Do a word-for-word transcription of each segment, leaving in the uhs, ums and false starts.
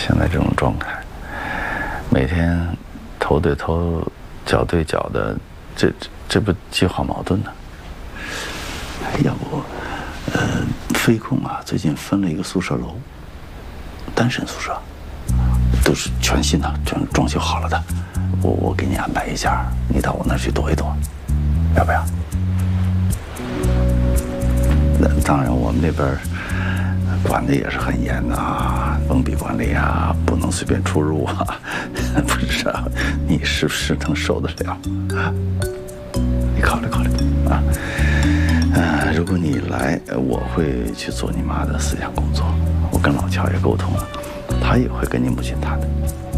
现在这种状态，每天头对头、脚对脚的，这这这不激化矛盾呢？要不，呃，飞控啊，最近分了一个宿舍楼，单身宿舍，都是全新的，全装修好了的。我我给你安排一家，你到我那儿去躲一躲，要不要？那当然，我们那边管的也是很严的啊，封闭管理啊，不能随便出入啊。不知道你是不是能受得了？你考虑考虑啊。呃，如果你来，我会去做你妈的思想工作。我跟老乔也沟通了，他也会跟你母亲谈的。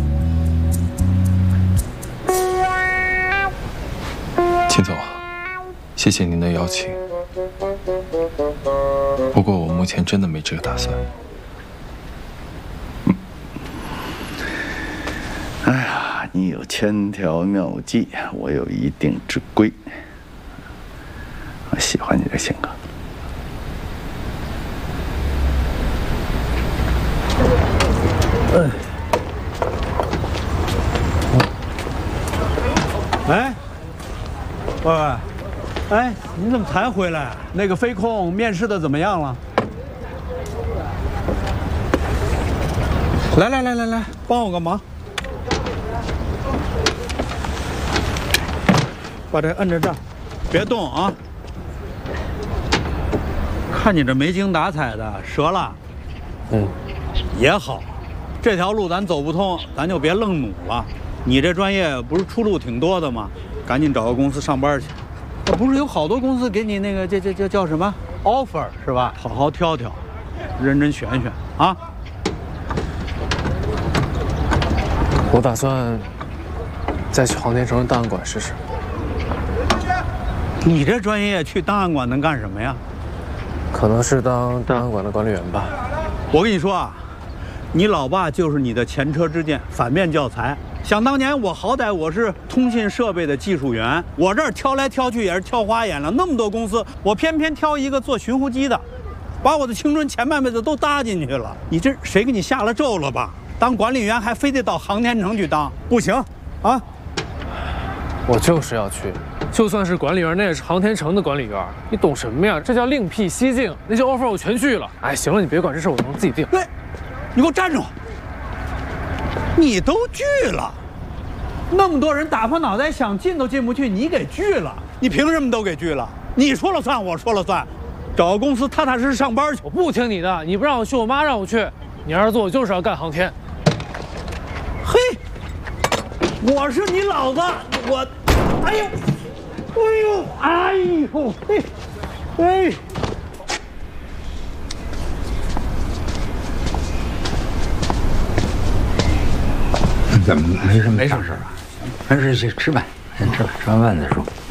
秦总，谢谢您的邀请。不过我目前真的没这个打算。 嗯。哎呀，你有千条妙计，我有一定之规。我喜欢你这性格。 嗯。哎，喂喂，哎，你怎么才回来？那个飞控面试的怎么样了？来来来来来，帮我个忙，把这摁着这儿，别动啊！看你这没精打采的，折了。 嗯， 也好，这条路咱走不通，咱就别愣努了。你这专业不是出路挺多的吗？赶紧找个公司上班去。不是有好多公司给你那个这这这叫什么 offer 是吧？好好挑挑，认真选选啊。 我打算再去航天城的档案馆试试。 你这专业去档案馆能干什么呀？ 可能是当档案馆的管理员吧。 我跟你说啊，你老爸就是你的前车之鉴，反面教材。想当年我好歹我是通信设备的技术员，我这儿挑来挑去也是挑花眼了，那么多公司，我偏偏挑一个做寻呼机的，把我的青春前半辈子都搭进去了。你这谁给你下了咒了吧？当管理员还非得到航天城去当，不行啊！ 我就是要去，就算是管理员，那也是航天城的管理员。你懂什么呀？这叫另辟蹊径。那些 offer 我全去了。哎，行了，你别管这事，我能自己定。 对，你给我站住！你都拒了，那么多人打破脑袋想进都进不去，你给拒了，你凭什么都给拒了？你说了算，我说了算。找个公司踏踏实实上班去。 我不听你的，你不让我去，我妈让我去。你儿子我就是要干航天。 嘿，我是你老子，我，哎呦，哎呦，哎呦，嘿，哎。 怎么没什么大事啊？没事，去吃饭，先吃饭，吃完饭再说。